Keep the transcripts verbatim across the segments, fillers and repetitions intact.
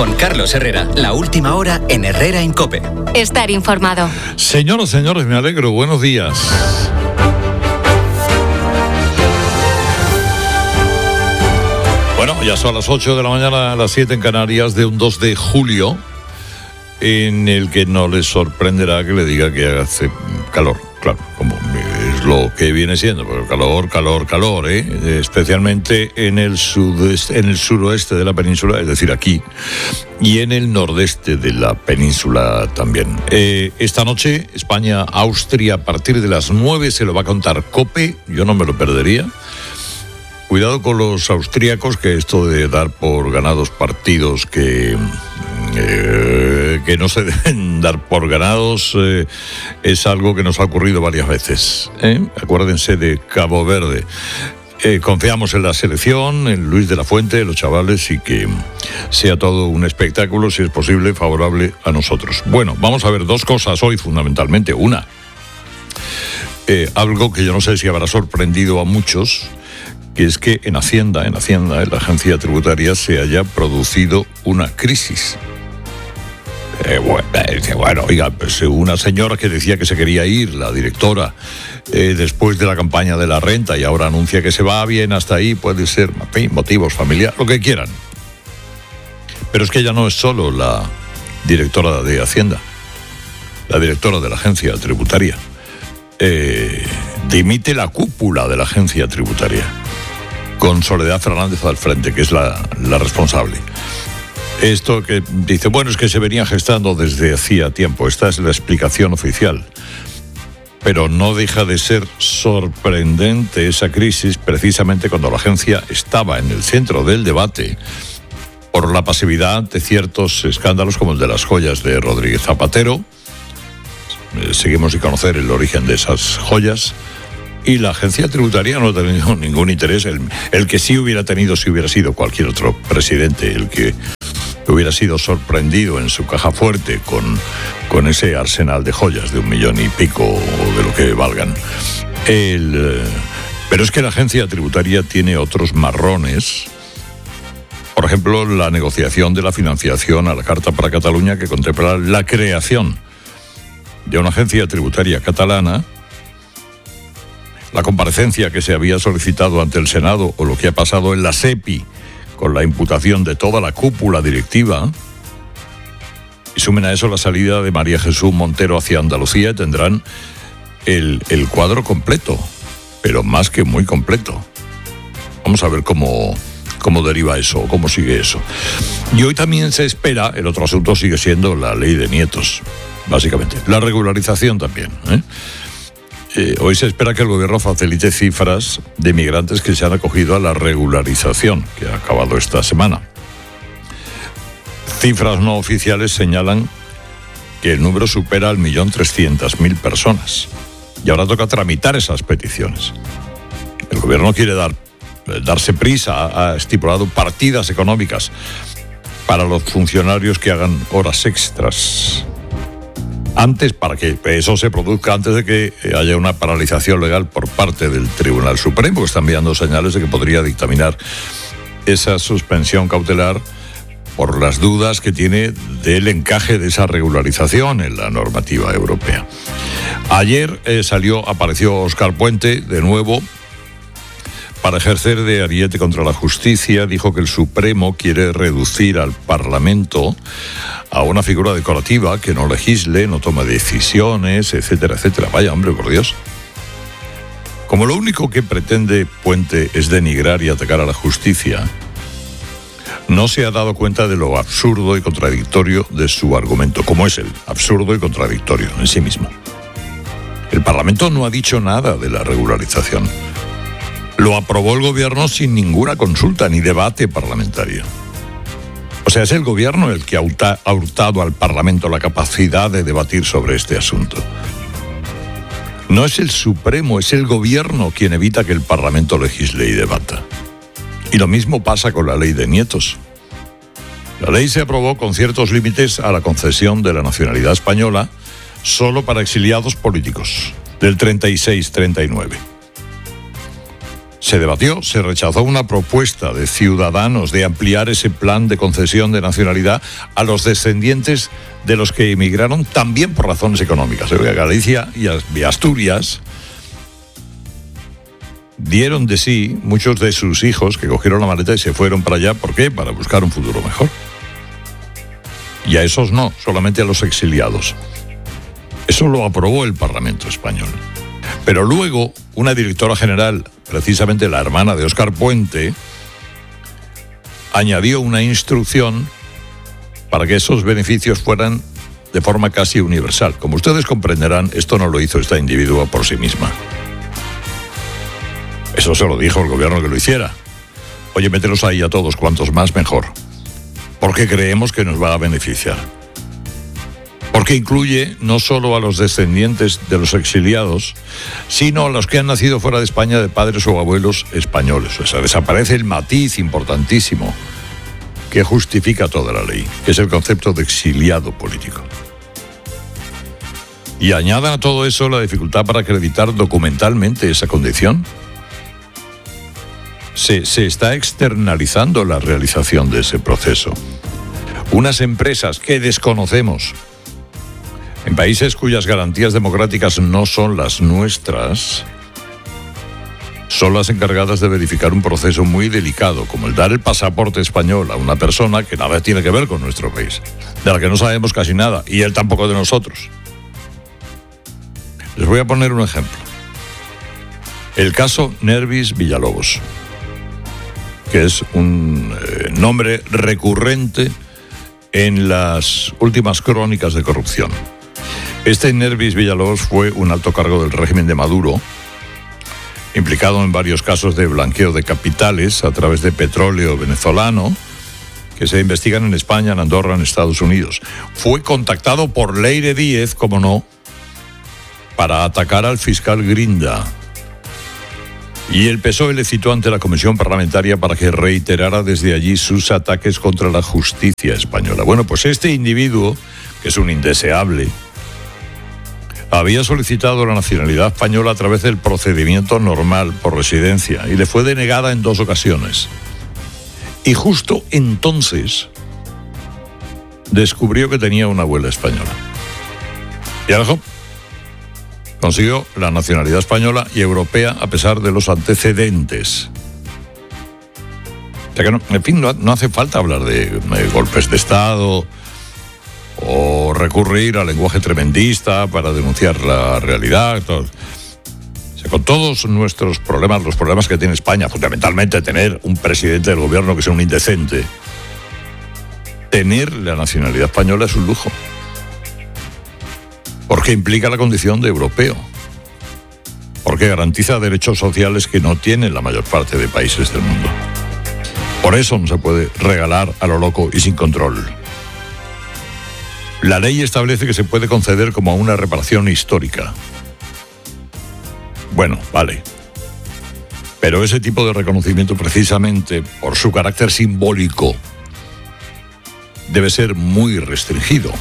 Con Carlos Herrera, la última hora en Herrera en COPE. Estar informado. Señoras, señores, me alegro. Buenos días. Bueno, ya son las ocho de la mañana, a las siete en Canarias, de un dos de julio, en el que no les sorprenderá que le diga que hace calor, claro, como es lo que viene siendo, pero calor, calor, calor, ¿eh? Especialmente en el sudeste, en el suroeste de la península, es decir, aquí, y en el nordeste de la península también. Eh, esta noche, España-Austria, a partir de las nueve, se lo va a contar COPE, yo no me lo perdería. Cuidado con los austríacos, que esto de dar por ganados partidos que, eh, que no se deben dar por ganados eh, es algo que nos ha ocurrido varias veces, ¿eh? Acuérdense de Cabo Verde. Eh, confiamos en la selección, en Luis de la Fuente, los chavales, y que sea todo un espectáculo, si es posible, favorable a nosotros. Bueno, vamos a ver dos cosas hoy, fundamentalmente. Una, eh, algo que yo no sé si habrá sorprendido a muchos, que es que en Hacienda, en Hacienda, en la agencia tributaria, se haya producido una crisis. Eh, bueno, eh, bueno, oiga, pues una señora que decía que se quería ir, la directora, eh, después de la campaña de la renta, y ahora anuncia que se va bien hasta ahí, puede ser, en fin, motivos familiares, lo que quieran. Pero es que ella no es solo la directora de Hacienda, la directora de la agencia tributaria. Eh, dimite la cúpula de la agencia tributaria, con Soledad Fernández al frente, que es la, la responsable. Esto que dice, bueno, es que se venía gestando desde hacía tiempo. Esta es la explicación oficial. Pero no deja de ser sorprendente esa crisis, precisamente cuando la agencia estaba en el centro del debate por la pasividad ante ciertos escándalos como el de las joyas de Rodríguez Zapatero. Eh, seguimos sin conocer el origen de esas joyas. Y la agencia tributaria no ha tenido ningún interés. El, el que sí hubiera tenido, si hubiera sido cualquier otro presidente, el que hubiera sido sorprendido en su caja fuerte con, con ese arsenal de joyas de un millón y pico o de lo que valgan. El, pero es que la agencia tributaria tiene otros marrones. Por ejemplo, la negociación de la financiación a la Carta para Cataluña, que contempla la creación de una agencia tributaria catalana, la comparecencia que se había solicitado ante el Senado, o lo que ha pasado en la SEPI con la imputación de toda la cúpula directiva, y sumen a eso la salida de María Jesús Montero hacia Andalucía, y tendrán el, el cuadro completo, pero más que muy completo. Vamos a ver cómo, cómo deriva eso, cómo sigue eso. Y hoy también se espera, el otro asunto sigue siendo la ley de nietos, básicamente. La regularización también, ¿eh? Eh, hoy se espera que el gobierno facilite cifras de migrantes que se han acogido a la regularización, que ha acabado esta semana. Cifras no oficiales señalan que el número supera el millón trescientas mil personas. Y ahora toca tramitar esas peticiones. El gobierno quiere dar, darse prisa, ha estipulado partidas económicas para los funcionarios que hagan horas extras. Antes, para que eso se produzca antes de que haya una paralización legal por parte del Tribunal Supremo, que está enviando señales de que podría dictaminar esa suspensión cautelar por las dudas que tiene del encaje de esa regularización en la normativa europea. Ayer eh, salió, apareció Óscar Puente de nuevo para ejercer de ariete contra la justicia. Dijo que el Supremo quiere reducir al Parlamento a una figura decorativa que no legisle, no tome decisiones, etcétera, etcétera. Vaya, hombre, por Dios. Como lo único que pretende Puente es denigrar y atacar a la justicia, no se ha dado cuenta de lo absurdo y contradictorio de su argumento, como es el absurdo y contradictorio en sí mismo. El Parlamento no ha dicho nada de la regularización. Lo aprobó el gobierno sin ninguna consulta ni debate parlamentario. O sea, es el gobierno el que ha hurtado al Parlamento la capacidad de debatir sobre este asunto. No es el Supremo, es el gobierno quien evita que el Parlamento legisle y debata. Y lo mismo pasa con la ley de nietos. La ley se aprobó con ciertos límites a la concesión de la nacionalidad española solo para exiliados políticos, del treinta y seis treinta y nueve. Se debatió, se rechazó una propuesta de Ciudadanos de ampliar ese plan de concesión de nacionalidad a los descendientes de los que emigraron también por razones económicas. Galicia y Asturias dieron de sí muchos de sus hijos que cogieron la maleta y se fueron para allá. ¿Por qué? Para buscar un futuro mejor. Y a esos no, solamente a los exiliados. Eso lo aprobó el Parlamento español. Pero luego, una directora general, precisamente la hermana de Óscar Puente, añadió una instrucción para que esos beneficios fueran de forma casi universal. Como ustedes comprenderán, esto no lo hizo esta individua por sí misma. Eso se lo dijo el gobierno que lo hiciera. Oye, mételos ahí a todos, cuantos más mejor. Porque creemos que nos va a beneficiar. Porque incluye no solo a los descendientes de los exiliados, sino a los que han nacido fuera de España de padres o abuelos españoles. O sea, desaparece el matiz importantísimo que justifica toda la ley, que es el concepto de exiliado político. Y añadan a todo eso la dificultad para acreditar documentalmente esa condición. Se, se está externalizando la realización de ese proceso. Unas empresas que desconocemos, en países cuyas garantías democráticas no son las nuestras, son las encargadas de verificar un proceso muy delicado, como el dar el pasaporte español a una persona que nada tiene que ver con nuestro país, de la que no sabemos casi nada, y él tampoco de nosotros. Les voy a poner un ejemplo. El caso Nervis Villalobos, que es un eh, nombre recurrente en las últimas crónicas de corrupción. Este Nervis Villalobos fue un alto cargo del régimen de Maduro, implicado en varios casos de blanqueo de capitales a través de petróleo venezolano, que se investigan en España, en Andorra, en Estados Unidos. Fue contactado por Leire Díez, como no, para atacar al fiscal Grinda. Y el P S O E le citó ante la Comisión Parlamentaria para que reiterara desde allí sus ataques contra la justicia española. Bueno, pues este individuo, que es un indeseable, había solicitado la nacionalidad española a través del procedimiento normal por residencia y le fue denegada en dos ocasiones. Y justo entonces descubrió que tenía una abuela española. Y ahora consiguió la nacionalidad española y europea a pesar de los antecedentes. O sea que no, en fin, no, no hace falta hablar de, de golpes de Estado o recurrir al lenguaje tremendista para denunciar la realidad. Todo. O sea, con todos nuestros problemas, los problemas que tiene España, fundamentalmente tener un presidente del gobierno que sea un indecente, tener la nacionalidad española es un lujo. Porque implica la condición de europeo. Porque garantiza derechos sociales que no tienen la mayor parte de países del mundo. Por eso no se puede regalar a lo loco y sin control. La ley establece que se puede conceder como una reparación histórica. Bueno, vale. Pero ese tipo de reconocimiento, precisamente por su carácter simbólico, debe ser muy restringido.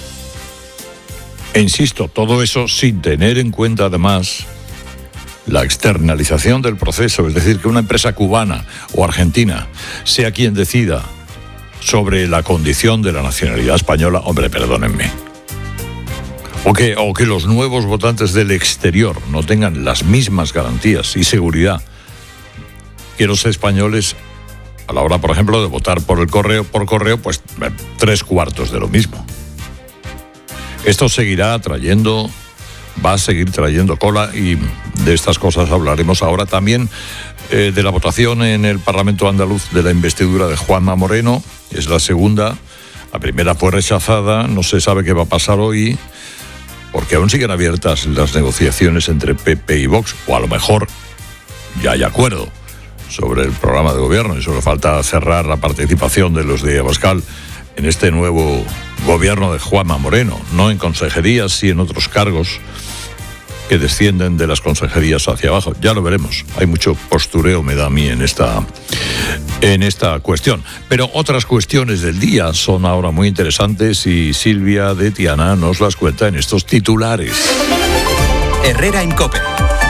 E insisto, todo eso sin tener en cuenta además la externalización del proceso, es decir, que una empresa cubana o argentina sea quien decida sobre la condición de la nacionalidad española. Hombre, perdónenme. O que, o que los nuevos votantes del exterior no tengan las mismas garantías y seguridad que los españoles a la hora, por ejemplo, de votar por el correo, por correo, pues tres cuartos de lo mismo. Esto seguirá trayendo, va a seguir trayendo cola, y de estas cosas hablaremos ahora. También eh, de la votación en el Parlamento andaluz de la investidura de Juanma Moreno. Es la segunda. La primera fue rechazada. No se sabe qué va a pasar hoy, porque aún siguen abiertas las negociaciones entre P P y Vox, o a lo mejor ya hay acuerdo sobre el programa de gobierno y solo falta cerrar la participación de los de Abascal en este nuevo gobierno de Juanma Moreno, no en consejerías, sí en otros cargos que descienden de las consejerías hacia abajo. Ya lo veremos. Hay mucho postureo, me da a mí, en esta, en esta cuestión. Pero otras cuestiones del día son ahora muy interesantes y Silvia de Tiana nos las cuenta en estos titulares. Herrera en COPE.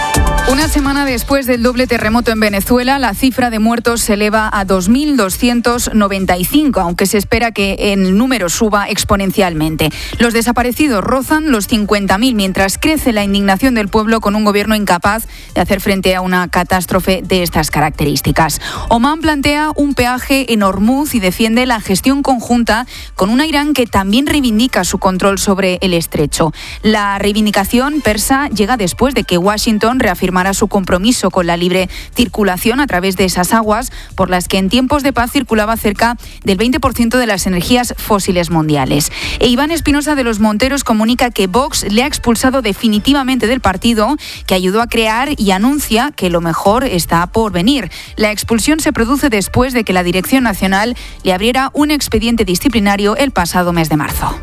Una semana después del doble terremoto en Venezuela, la cifra de muertos se eleva a dos mil doscientos noventa y cinco, aunque se espera que el número suba exponencialmente. Los desaparecidos rozan los cincuenta mil, mientras crece la indignación del pueblo con un gobierno incapaz de hacer frente a una catástrofe de estas características. Omán plantea un peaje en Hormuz y defiende la gestión conjunta con una Irán que también reivindica su control sobre el estrecho. La reivindicación persa llega después de que Washington reafirmara su compromiso con la libre circulación a través de esas aguas por las que en tiempos de paz circulaba cerca del veinte por ciento de las energías fósiles mundiales. E Iván Espinosa de los Monteros comunica que Vox le ha expulsado definitivamente del partido que ayudó a crear y anuncia que lo mejor está por venir. La expulsión se produce después de que la Dirección Nacional le abriera un expediente disciplinario el pasado mes de marzo.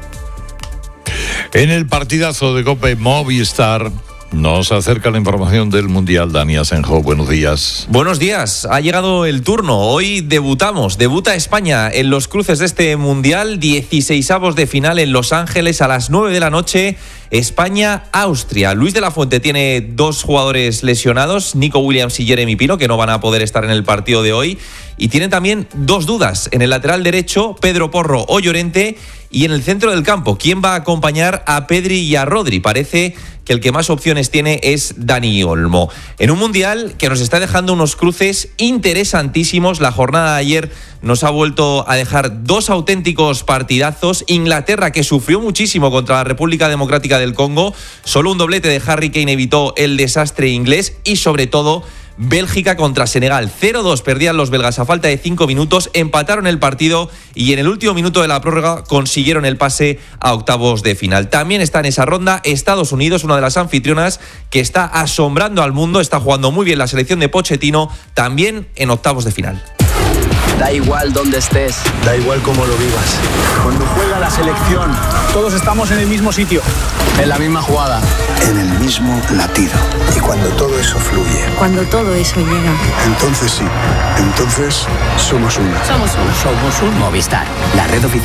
En el partidazo de COPE Movistar nos acerca la información del Mundial. Dani Asenjo, buenos días. Buenos días, ha llegado el turno. Hoy debutamos, debuta España en los cruces de este Mundial, dieciseisavos de final en Los Ángeles a las nueve de la noche, España-Austria. Luis de la Fuente tiene dos jugadores lesionados, Nico Williams y Jeremy Pino, que no van a poder estar en el partido de hoy. Y tienen también dos dudas, en el lateral derecho, Pedro Porro o Llorente, y en el centro del campo, ¿quién va a acompañar a Pedri y a Rodri? Parece que el que más opciones tiene es Dani Olmo. En un Mundial que nos está dejando unos cruces interesantísimos. La jornada de ayer nos ha vuelto a dejar dos auténticos partidazos. Inglaterra, que sufrió muchísimo contra la República Democrática del Congo. Solo un doblete de Harry Kane evitó el desastre inglés. Y sobre todo, Bélgica contra Senegal. cero dos perdían los belgas a falta de cinco minutos, empataron el partido y en el último minuto de la prórroga consiguieron el pase a octavos de final. También está en esa ronda Estados Unidos, una de las anfitrionas que está asombrando al mundo, está jugando muy bien la selección de Pochettino, también en octavos de final. Da igual dónde estés, da igual cómo lo vivas. Cuando juega la selección, todos estamos en el mismo sitio, en la misma jugada, en el mismo latido. Y cuando todo eso fluye, cuando todo eso llega, entonces sí, entonces somos uno. Somos uno. Somos uno. Movistar, la red oficial.